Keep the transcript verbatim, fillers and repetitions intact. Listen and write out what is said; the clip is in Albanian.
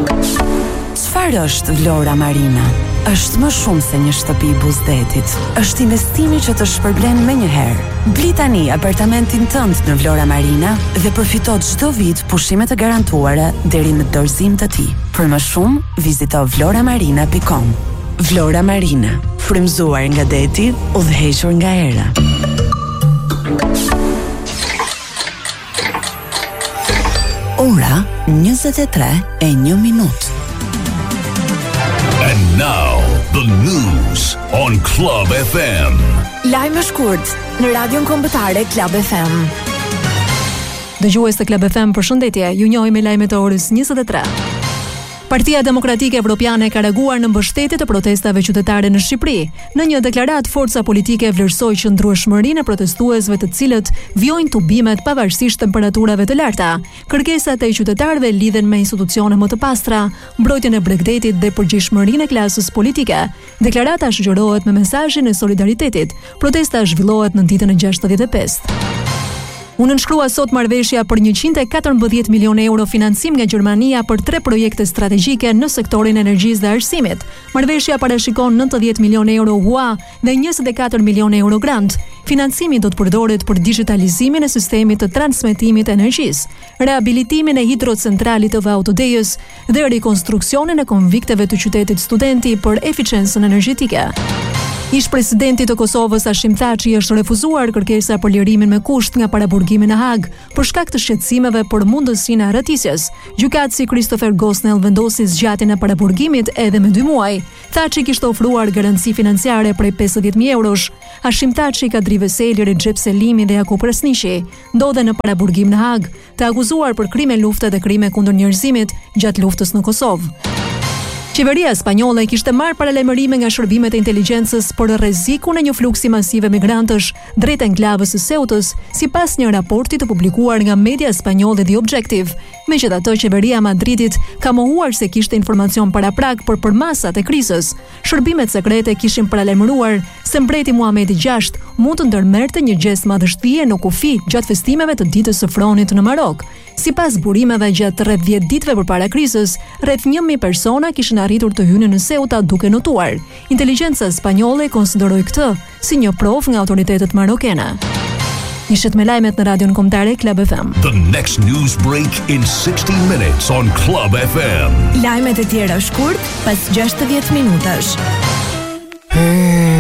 Çfarë është Vlora Marina? Është më shumë se një shtëpi i buzdetit. Është investimi që të shpërblen menjëherë. Bli tani apartamentin tënd në Vlora Marina dhe përfito çdo vit pushime të garantuara deri në dorëzim të tij. Për më shumë, vizito vloramarina dot com. Vlora Marina, frymzuar nga deti, udhëhequr nga era. Ora njëzet e tre e një minutë. And now, the news on Club F M. Lajme shkurt në radion kombëtare Club F M. Dëgjues të Club F M, përshëndetje. Ju njohim me lajmet e orës njëzet e tre. Partia Demokratike Evropiane ka reaguar në mbështetje të protestave qytetare në Shqipëri. Në një deklaratë, forca politike vlerësoi qëndrueshmërinë e protestuesve, të cilët vjojnë tubimet pavarësisht temperaturave të larta. Kërkesat e qytetarëve lidhen me institucione më të pastra, mbrojtjen e Bregdetit dhe përgjegjshmërinë e klasës politike. Deklarata shoqërohet me mesazhin e solidaritetit. Protesta zhvillohet në ditën e gjashtëdhjetë e pestë. U nënshkrua sot marrëveshja për njëqind e katërmbëdhjetë milionë euro financim nga Gjermania për tre projekte strategjike në sektorin e energjisë dhe arsimit. Marrëveshja parashikon nëntëdhjetë milionë euro U A dhe njëzet e katër milionë euro grant. Financimi do të përdoret për digitalizimin e sistemit të transmetimit të energjisë, rehabilitimin e hidrocentralit të Vautodejës dhe rikonstruksionin e konvikteve të qytetit Studenti për eficiencën energjetike. Ish presidenti të Kosovës Hashim Thaçi është refuzuar kërkesa për lirimin me kusht nga paraburgimi në Hag për shkak të shqetësimeve për mundësinë e arëtisjes. Gjykatësi Christopher Gosnell vendosi zgjatjen e paraburgimit edhe me dy muaj. Thaçi kishte ofruar garanci financiare prej pesëdhjetë mijë eurosh. Hashim Thaçi, Kadri Veseli, Recep Selimi dhe Jakub Resniqi ndodhen në paraburgim në Hag, të akuzuar për krime lufte dhe krime kundër njerëzimit gjatë luftës në Kosovë. Qeveria spanjolle kishte marrë paralajmërime nga shërbimet e inteligjencës për rrezikun e një fluksi masive migrantësh drejt enklavës së Ceutës, sipas një raporti të publikuar nga media spanjolle The Objective. Megjithatë, qeveria e Madridit ka mohuar se kishte informacion paraprak për përmasat e krizës. Shërbimet sekrete kishin paralajmëruar se mbreti Muhamedi gjashtë mund të ndërmerrte një gestë madhështie në kufi gjatë festimeve të ditës së Fronit në Marok. Sipas burimeve, gjatë rreth dhjetë ditëve përpara krizës, rreth një mijë persona kishin arritur të hynin në Ceuta duke notuar. Inteligjenca spanjolle konsideroi këtë si një provë nga autoritetet marokane. Ishet me lajmet në radion kombëtare Club F M. The next news break in sixty minutes on Club F M. Lajmet e tjera shkurt pas gjashtëdhjetë minutash.